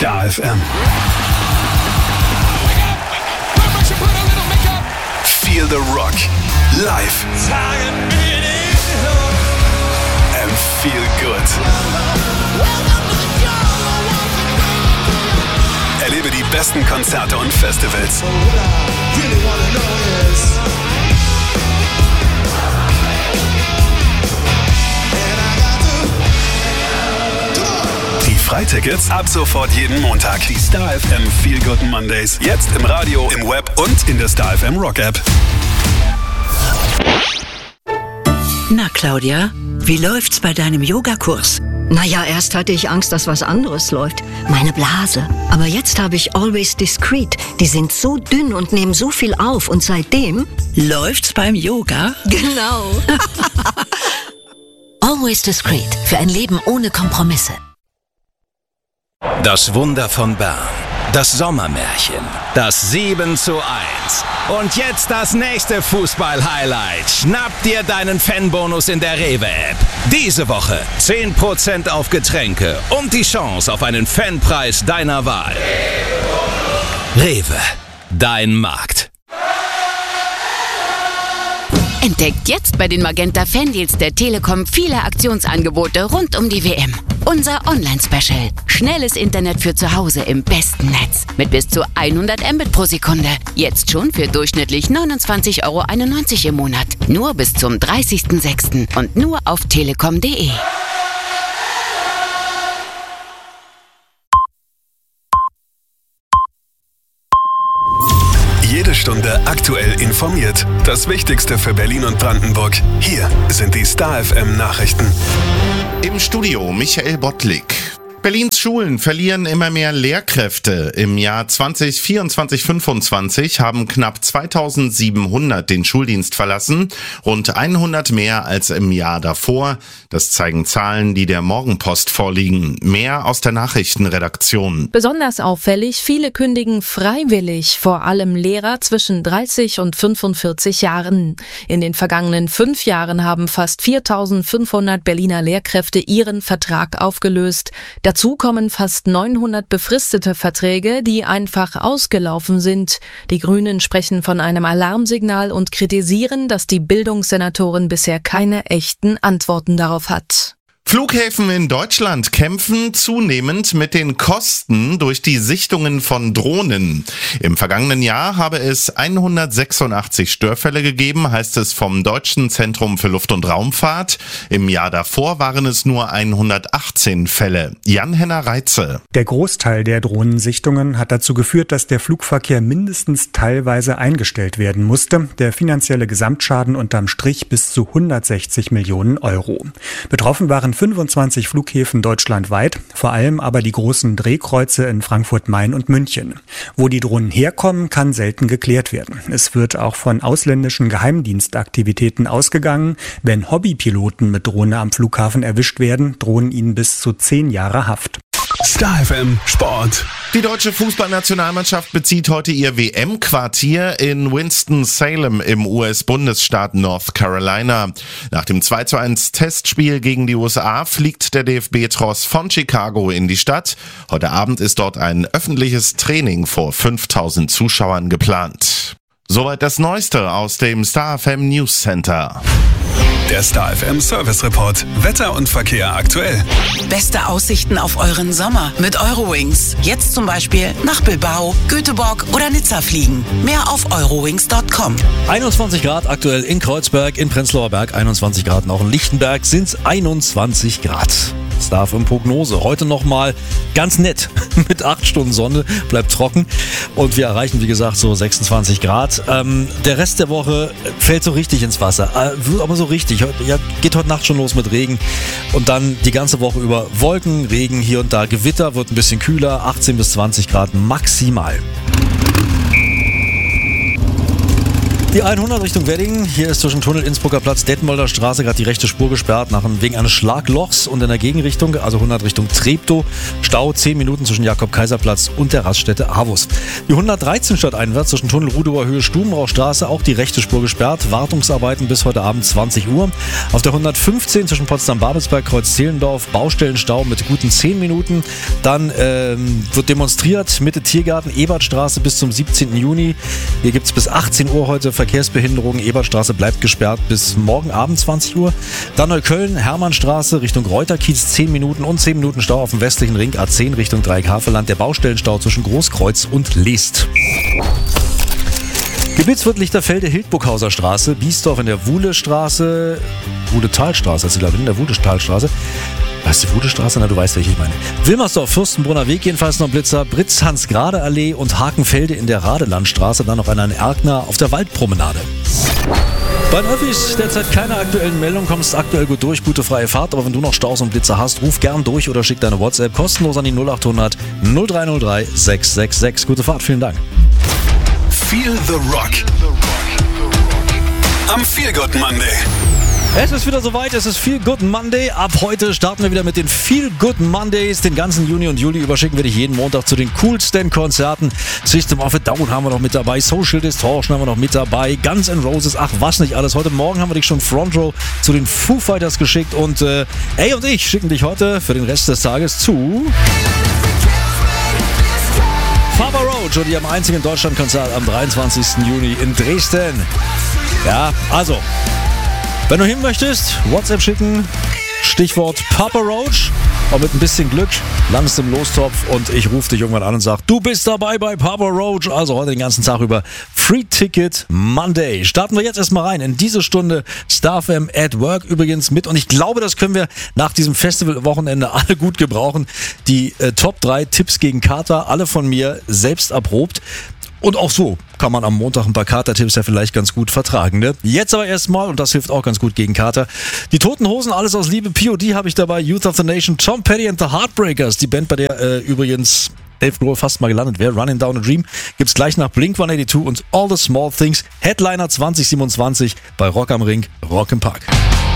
Star FM. Feel the Rock live and feel good. Erlebe die besten Konzerte und Festivals. Die Freitickets ab sofort jeden Montag. Die Star FM Feel Good Mondays. Jetzt im Radio, im Web und in der Star FM Rock App. Na Claudia, wie läuft's bei deinem Yogakurs? Naja, erst hatte ich Angst, dass was anderes läuft. Meine Blase. Aber jetzt habe ich Always Discreet. Die sind so dünn und nehmen so viel auf. Und seitdem... Läuft's beim Yoga? Genau. Always Discreet. Für ein Leben ohne Kompromisse. Das Wunder von Bern. Das Sommermärchen. Das 7:1. Und jetzt das nächste Fußball-Highlight. Schnapp dir deinen Fanbonus in der Rewe-App. Diese Woche 10% auf Getränke und die Chance auf einen Fanpreis deiner Wahl. Rewe, dein Markt. Entdeckt jetzt bei den Magenta Fandeals der Telekom viele Aktionsangebote rund um die WM. Unser Online-Special. Schnelles Internet für zu Hause im besten Netz. Mit bis zu 100 Mbit pro Sekunde. Jetzt schon für durchschnittlich 29,91 € im Monat. Nur bis zum 30.06. und nur auf telekom.de. Jede Stunde aktuell informiert. Das Wichtigste für Berlin und Brandenburg. Hier sind die Star FM Nachrichten. Im Studio Michael Bottlik. Berlins Schulen verlieren immer mehr Lehrkräfte. Im Jahr 2024/25 haben knapp 2700 den Schuldienst verlassen, rund 100 mehr als im Jahr davor. Das zeigen Zahlen, die der Morgenpost vorliegen. Mehr aus der Nachrichtenredaktion. Besonders auffällig, viele kündigen freiwillig, vor allem Lehrer zwischen 30 und 45 Jahren. In den vergangenen 5 Jahren haben fast 4500 Berliner Lehrkräfte ihren Vertrag aufgelöst. Dazu kommen fast 900 befristete Verträge, die einfach ausgelaufen sind. Die Grünen sprechen von einem Alarmsignal und kritisieren, dass die Bildungssenatorin bisher keine echten Antworten darauf hat. Flughäfen in Deutschland kämpfen zunehmend mit den Kosten durch die Sichtungen von Drohnen. Im vergangenen Jahr habe es 186 Störfälle gegeben, heißt es vom Deutschen Zentrum für Luft- und Raumfahrt. Im Jahr davor waren es nur 118 Fälle. Jan-Henner Reitze. Der Großteil der Drohnensichtungen hat dazu geführt, dass der Flugverkehr mindestens teilweise eingestellt werden musste. Der finanzielle Gesamtschaden unterm Strich bis zu 160 Millionen €. Betroffen waren 25 Flughäfen deutschlandweit, vor allem aber die großen Drehkreuze in Frankfurt, Main und München. Wo die Drohnen herkommen, kann selten geklärt werden. Es wird auch von ausländischen Geheimdienstaktivitäten ausgegangen. Wenn Hobbypiloten mit Drohne am Flughafen erwischt werden, drohen ihnen bis zu 10 Jahre Haft. Star FM Sport. Die deutsche Fußballnationalmannschaft bezieht heute ihr WM-Quartier in Winston-Salem im US-Bundesstaat North Carolina. Nach dem 2:1 Testspiel gegen die USA fliegt der DFB-Tross von Chicago in die Stadt. Heute Abend ist dort ein öffentliches Training vor 5000 Zuschauern geplant. Soweit das Neueste aus dem Star FM News Center. Der Star FM Service Report. Wetter und Verkehr aktuell. Beste Aussichten auf euren Sommer mit Eurowings. Jetzt zum Beispiel nach Bilbao, Göteborg oder Nizza fliegen. Mehr auf eurowings.com. 21 Grad aktuell in Kreuzberg, in Prenzlauer Berg 21 Grad, und auch in Lichtenberg sind es 21 Grad. Star FM Prognose. Heute nochmal ganz nett mit 8 Stunden Sonne, bleibt trocken und wir erreichen, wie gesagt, so 26 Grad. Der Rest der Woche fällt so richtig ins Wasser, aber so richtig. Geht heute Nacht schon los mit Regen und dann die ganze Woche über Wolken, Regen, hier und da Gewitter, wird ein bisschen kühler, 18 bis 20 Grad maximal. Die 100 Richtung Wedding. Hier ist zwischen Tunnel Innsbrucker Platz, Detmolder Straße gerade die rechte Spur gesperrt wegen eines Schlaglochs, und in der Gegenrichtung, also 100 Richtung Treptow, Stau 10 Minuten zwischen Jakob-Kaiser-Platz und der Raststätte Avus. Die 113 stadteinwärts zwischen Tunnel Rudower Höhe Stubenrauchstraße, auch die rechte Spur gesperrt, Wartungsarbeiten bis heute Abend 20 Uhr. Auf der 115 zwischen Potsdam-Babelsberg, Kreuz Zehlendorf, Baustellenstau mit guten 10 Minuten. Dann wird demonstriert, Mitte Tiergarten, Ebertstraße bis zum 17. Juni. Hier gibt es bis 18 Uhr heute Verkehrsbehinderungen. Ebertstraße bleibt gesperrt bis morgen Abend 20 Uhr. Dann Neukölln, Hermannstraße Richtung Reuterkiez 10 Minuten und 10 Minuten Stau auf dem westlichen Ring A10 Richtung Dreieckhavelland. Der Baustellenstau zwischen Großkreuz und Leest. Gebietswirt Lichterfelde, Hildburghauser Straße, Biesdorf in der Wuhlestraße, Wuhletalstraße, also glaube ich in der Wuhletalstraße. Weißt du, Wuhlestraße? Na, du weißt, welche ich meine. Wilmersdorf, Fürstenbrunner Weg, jedenfalls noch Blitzer, Britz-Hans-Grade-Allee und Hakenfelde in der Radelandstraße, dann noch an Erkner auf der Waldpromenade. Bei den Öffis derzeit keine aktuellen Meldungen, kommst aktuell gut durch, gute freie Fahrt, aber wenn du noch Staus und Blitzer hast, ruf gern durch oder schick deine WhatsApp kostenlos an die 0800 0303 666. Gute Fahrt, vielen Dank. Feel the Rock. Am Feel Good Monday. Es ist wieder soweit, es ist Feel Good Monday. Ab heute starten wir wieder mit den Feel Good Mondays. Den ganzen Juni und Juli überschicken wir dich jeden Montag zu den coolsten Konzerten. System of a Down haben wir noch mit dabei, Social Distortion haben wir noch mit dabei, Guns N' Roses, ach was nicht alles. Heute Morgen haben wir dich schon Front Row zu den Foo Fighters geschickt und und ich schicken dich heute für den Rest des Tages zu Papa Roach und ihrem einzigen Deutschlandkonzert am 23. Juni in Dresden. Ja, also wenn du hin möchtest, WhatsApp schicken, Stichwort Papa Roach, und mit ein bisschen Glück landest du im Lostopf und ich rufe dich irgendwann an und sag, du bist dabei bei Papa Roach. Also heute den ganzen Tag über Free Ticket Monday. Starten wir jetzt erstmal rein in diese Stunde Star FM at Work übrigens mit, und ich glaube, das können wir nach diesem Festivalwochenende alle gut gebrauchen. Die Top 3 Tipps gegen Kater, alle von mir selbst erprobt. Und auch so kann man am Montag ein paar Kater-Tipps ja vielleicht ganz gut vertragen, ne? Jetzt aber erstmal, und das hilft auch ganz gut gegen Kater, die Toten Hosen, alles aus Liebe. POD habe ich dabei, Youth of the Nation, Tom Petty and the Heartbreakers, die Band, bei der übrigens Dave Grohl fast mal gelandet wäre, Running Down a Dream, gibt's gleich nach Blink-182 und All the Small Things, Headliner 2027 bei Rock am Ring, Rock im Park.